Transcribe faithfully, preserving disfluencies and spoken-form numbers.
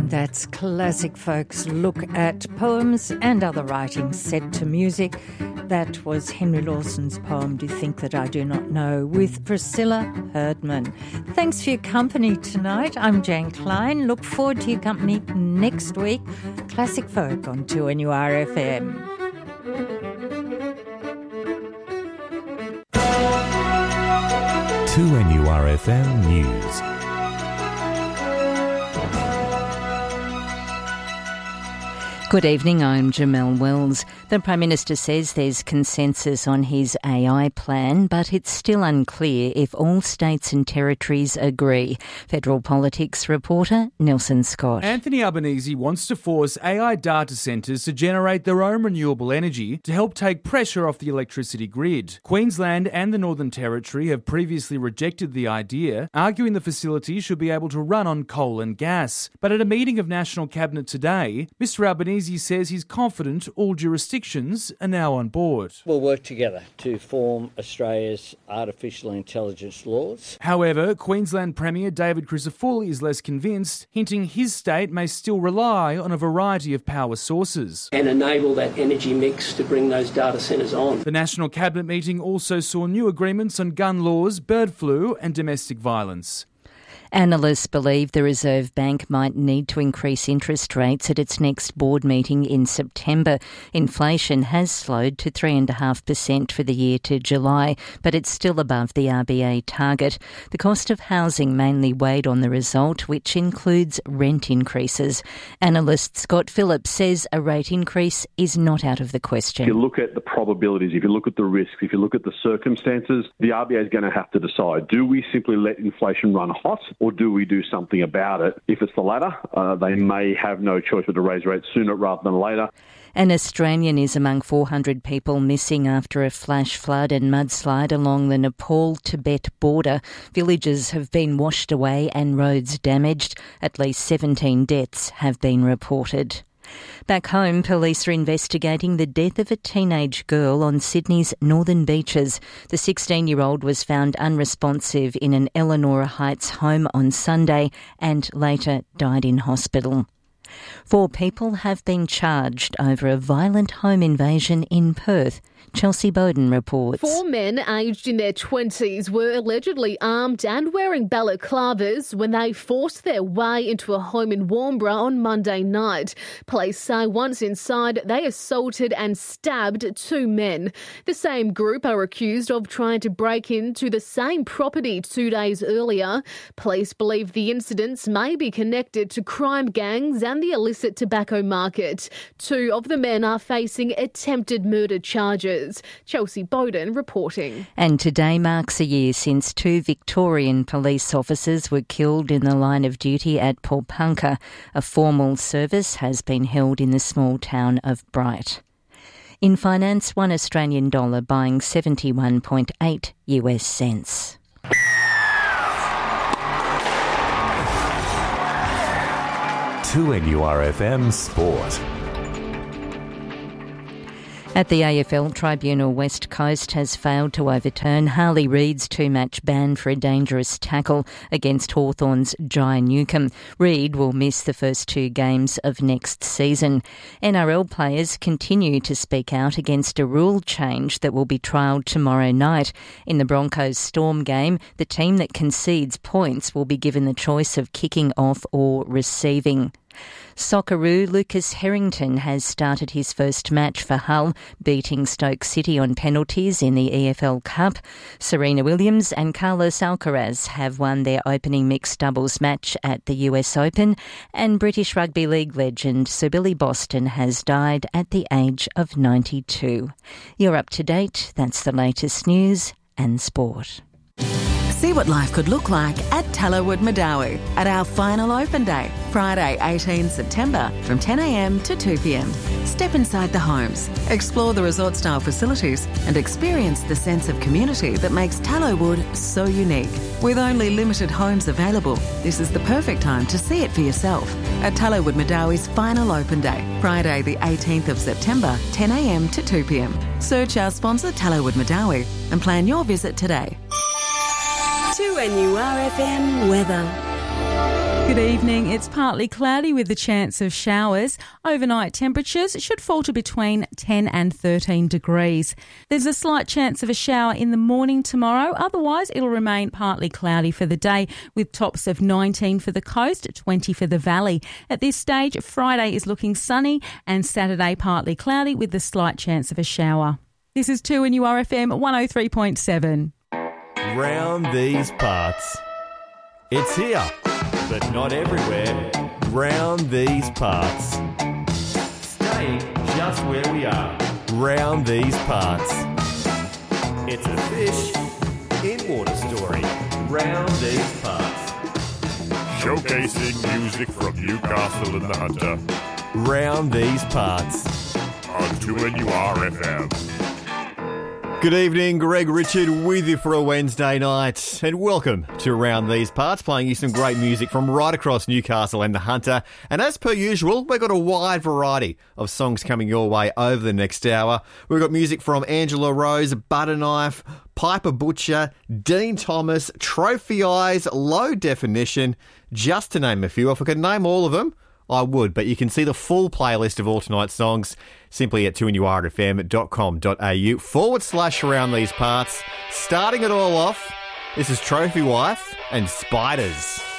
That's classic folks. Look at poems and other writings set to music. That was Henry Lawson's poem, Do You Think That I Do Not Know, with Priscilla Herdman. Thanks for your company tonight. I'm Jane Klein. Look forward to your company next week. Classic folk on two N U R F M. two N U R F M News. Good evening, I'm Jamelle Wells. The Prime Minister says there's consensus on his A I plan, but it's still unclear if all states and territories agree. Federal Politics reporter Nelson Scott. Anthony Albanese wants to force A I data centres to generate their own renewable energy to help take pressure off the electricity grid. Queensland and the Northern Territory have previously rejected the idea, arguing the facility should be able to run on coal and gas. But at a meeting of National Cabinet today, Mr Albanese He says he's confident all jurisdictions are now on board. We'll work together to form Australia's artificial intelligence laws. However, Queensland Premier David Crisafulli is less convinced, hinting his state may still rely on a variety of power sources. And enable that energy mix to bring those data centres on. The National Cabinet meeting also saw new agreements on gun laws, bird flu and domestic violence. Analysts believe the Reserve Bank might need to increase interest rates at its next board meeting in September. Inflation has slowed to three point five percent for the year to July, but it's still above the R B A target. The cost of housing mainly weighed on the result, which includes rent increases. Analyst Scott Phillips says a rate increase is not out of the question. If you look at the probabilities, if you look at the risks, if you look at the circumstances, the R B A is going to have to decide, do we simply let inflation run hot? Or do we do something about it? If it's the latter, uh, they may have no choice but to raise rates sooner rather than later. An Australian is among four hundred people missing after a flash flood and mudslide along the Nepal-Tibet border. Villages have been washed away and roads damaged. At least seventeen deaths have been reported. Back home, police are investigating the death of a teenage girl on Sydney's northern beaches. The sixteen-year-old was found unresponsive in an Eleanor Heights home on Sunday and later died in hospital. Four people have been charged over a violent home invasion in Perth. Chelsea Bowden reports. Four men aged in their twenties were allegedly armed and wearing balaclavas when they forced their way into a home in Warnbro on Monday night. Police say once inside, they assaulted and stabbed two men. The same group are accused of trying to break into the same property two days earlier. Police believe the incidents may be connected to crime gangs and the illicit tobacco market. Two of the men are facing attempted murder charges. Chelsea Bowden reporting. And today marks a year since two Victorian police officers were killed in the line of duty at Paulpunka. A formal service has been held in the small town of Bright. In finance, one Australian dollar buying seventy-one point eight U S cents. two N U R F M Sport. At the A F L Tribunal, West Coast has failed to overturn Harley Reid's two-match ban for a dangerous tackle against Hawthorn's Jai Newcombe. Reid will miss the first two games of next season. N R L players continue to speak out against a rule change that will be trialled tomorrow night. In the Broncos Storm game, the team that concedes points will be given the choice of kicking off or receiving. Socceroo Lucas Harrington has started his first match for Hull, beating Stoke City on penalties in the E F L Cup. Serena Williams and Carlos Alcaraz have won their opening mixed doubles match at the U S Open, and British Rugby League legend Sir Billy Boston has died at the age of ninety-two. You're up to date. That's the latest news and sport. See what life could look like at Tallowood Madawi at our final open day, Friday eighteenth September from ten a m to two p m. Step inside the homes, explore the resort-style facilities and experience the sense of community that makes Tallowood so unique. With only limited homes available, this is the perfect time to see it for yourself at Tallowood Madawi's final open day, Friday the eighteenth of September, ten a m to two p m. Search our sponsor Tallowood Madawi and plan your visit today. two N U R F M weather. Good evening. It's partly cloudy with the chance of showers. Overnight temperatures should fall to between ten and thirteen degrees. There's a slight chance of a shower in the morning tomorrow. Otherwise, it'll remain partly cloudy for the day with tops of nineteen for the coast, twenty for the valley. At this stage, Friday is looking sunny and Saturday partly cloudy with the slight chance of a shower. This is two N U R F M one oh three point seven. Round these parts. It's here, but not everywhere. Round these parts. Staying just where we are. Round these parts. It's a fish in water story. Round these parts. Showcasing music from Newcastle and the Hunter. Round these parts. On two N U R F M. Good evening, Greg Richard with you for a Wednesday night, and welcome to Around These Parts, playing you some great music from right across Newcastle and the Hunter. And as per usual, we've got a wide variety of songs coming your way over the next hour. We've got music from Angela Rose, Butterknife, Piper Butcher, Dean Thomas, Trophy Eyes, Low Definition, just to name a few. If I could name all of them, I would, but you can see the full playlist of all tonight's songs simply at two N U R F M dot com dot a u forward slash around these parts. Starting it all off, this is Trophy Wife and Spiders.